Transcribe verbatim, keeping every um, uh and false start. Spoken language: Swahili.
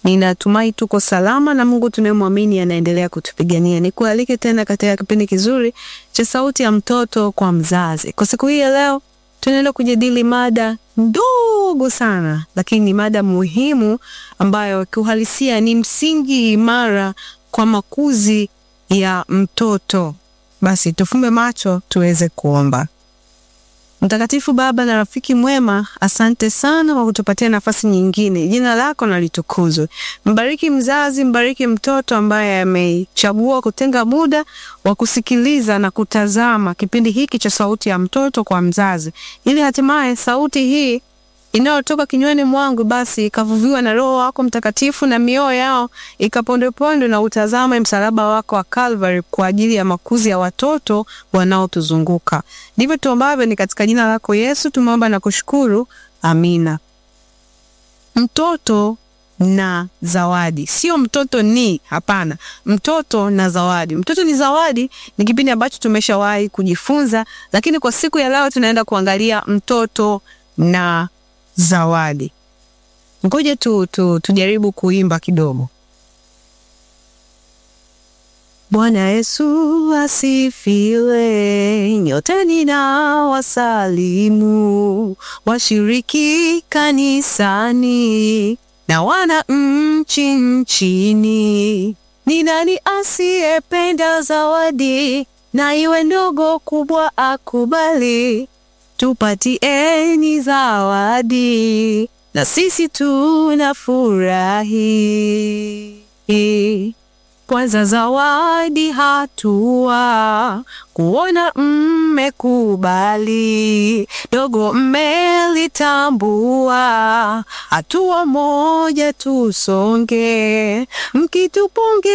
Ninatumai tuko salama na Mungu tunayemwamini anaendelea kutupigania. Nikualike tena katika kipindi kizuri cha Sauti ya Mtoto kwa Mzazi. Kwa siku hii ya leo tunaenda kujadili mada ndogo sana, lakini ni mada muhimu ambayo kiuhalisia ni msingi imara kwa makuzi ya mtoto. Basi tufumbe macho tuweze kuomba. Mtakatifu Baba na rafiki mwema, asante sana kwa kutupatia nafasi nyingine. Jina lako na litukuzwe. Mbariki mzazi, mbariki mtoto ambaye amechagua kutenga muda wa kusikiliza na kutazama kipindi hiki cha Sauti ya Mtoto kwa Mzazi, ili hatimaye sauti hii inayotoka kinywani mwangu basi ikavuviwa na Roho wako Mtakatifu na mioyo yao ikapondeponde na utazame msalaba wako wa Calvary kwa ajili ya makuzi ya watoto wanaotuzunguka. Ndivyo tuombavyo, ni katika jina lako Yesu tumeomba na kushukuru. Amina. Mtoto na zawadi. Sio mtoto ni, hapana. Mtoto na zawadi. Mtoto ni zawadi ni kipindi ambacho tumeshawahi kujifunza, lakini kwa siku ya leo tunaenda kuangalia mtoto na zawadi. Ngoja tu, tu tujaribu kuimba kidogo. Bwana Yesu asifiwe, nyote ninawasalimu, washiriki kanisani na wana nchi nchini. Ni nani asiyependa zawadi, na iwe ndogo kubwa akubali? Tupatieni zawadi na sisi tunafurahi. Kwanza zawadi hatua, kuona mmekubali, dogo mmelitambua, hatua moja tusonge, mkitupunge